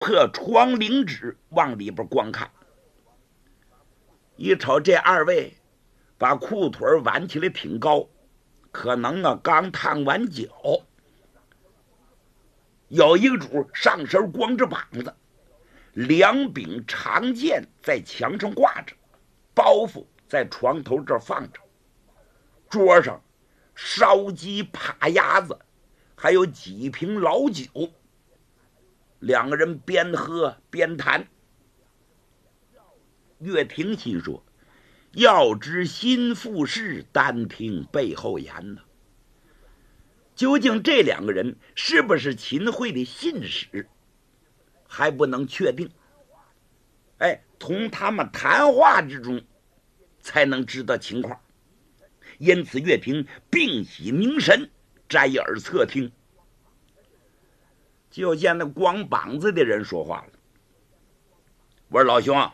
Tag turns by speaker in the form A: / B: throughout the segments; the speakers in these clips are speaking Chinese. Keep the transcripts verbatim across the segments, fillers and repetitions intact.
A: 破窗棂纸往里边观看，一瞅这二位把裤腿挽起来挺高，可能啊刚烫完脚。有一个主上身光着膀子，两柄长剑在墙上挂着，包袱在床头这放着，桌上烧鸡扒鸭子，还有几瓶老酒。两个人边喝边谈。岳霆心说：要知心腹事，单听背后言呢。究竟这两个人是不是秦桧的信使，还不能确定。哎，从他们谈话之中才能知道情况。因此岳霆屏息凝神，摘耳侧听。就见那光膀子的人说话了：我说老兄，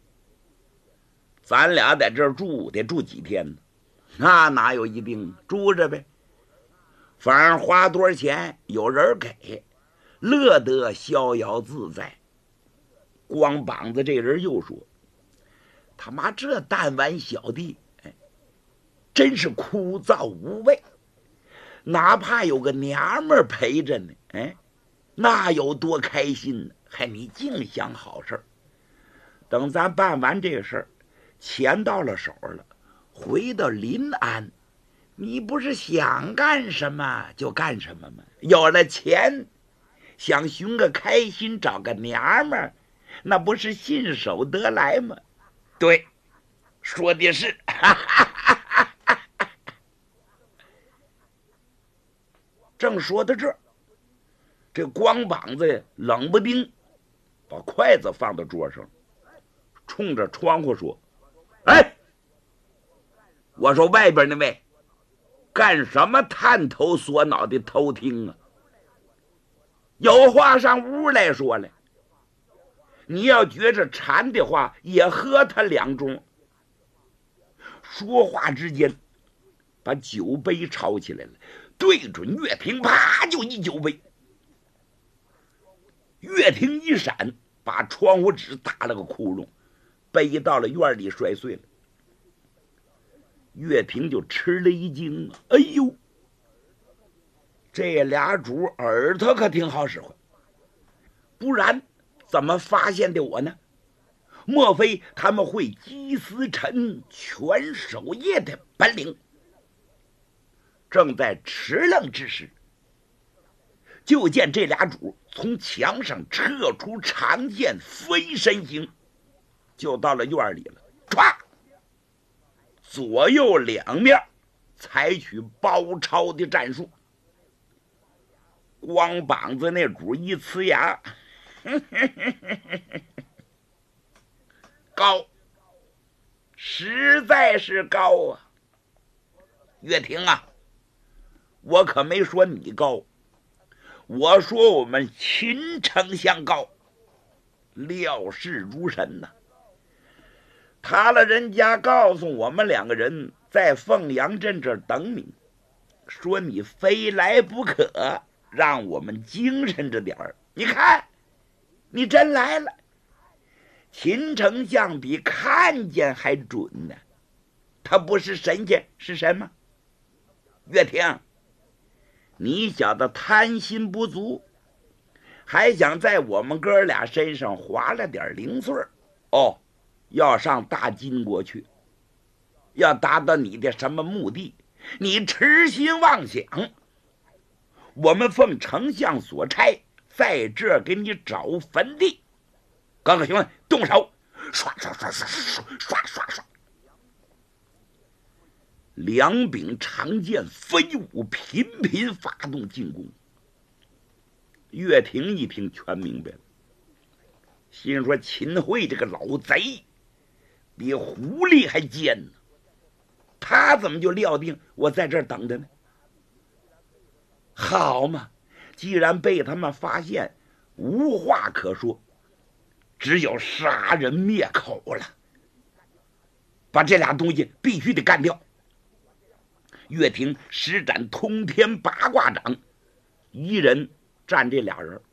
A: 咱俩在这儿住得住几天呢？那哪有一定，住着呗，反正花多少钱有人给，乐得逍遥自在。光膀子这人又说：他妈这弹丸小弟，哎，真是枯燥无味，哪怕有个娘们儿陪着呢，哎，那有多开心呢？还你净想好事儿。等咱办完这个事儿，钱到了手了，回到临安，你不是想干什么就干什么吗？有了钱，想寻个开心，找个娘们儿，那不是信手得来吗？对，说的是。正说到这儿，这光膀子冷不丁把筷子放到桌上，冲着窗户说：哎，我说外边那位干什么探头锁脑的偷听啊？有话上屋来说来，你要觉着馋的话也喝他两盅。说话之间把酒杯抄起来了，对准岳霆，啪就一酒杯。岳霆一闪，把窗户纸打了个窟窿，杯到了院里摔碎了。岳霆就吃了一惊啊！哎呦，这俩主耳朵可挺好使唤，不然怎么发现的我呢？莫非他们会击丝尘、全守夜的本领？正在迟愣之时，就见这俩主从墙上撤出长剑，飞身行，就到了院里了。唰，左右两面采取包抄的战术。光膀子那主一呲牙，呵呵呵呵呵高，实在是高啊！岳霆啊，我可没说你高，我说我们秦丞相高，料事如神呐、啊。他了人家告诉我们两个人在凤阳镇这儿等你，说你非来不可，让我们精神着点儿。你看，你真来了。秦丞相比看见还准呢，他不是神仙是什么？岳霆，你小子贪心不足，还想在我们哥俩身上划了点零碎哦，要上大金国去，要达到你的什么目的？你痴心妄想。我们奉丞相所差，在这儿给你找坟地。哥哥兄弟，动手！刷刷刷刷刷刷刷刷，两柄长剑飞舞，频频发动进攻。岳霆一听全明白了，心说秦桧这个老贼比狐狸还奸呢，他怎么就料定我在这儿等着呢？好嘛，既然被他们发现，无话可说，只有杀人灭口了，把这俩东西必须得干掉。岳霆施展通天八卦掌，一人战这俩人，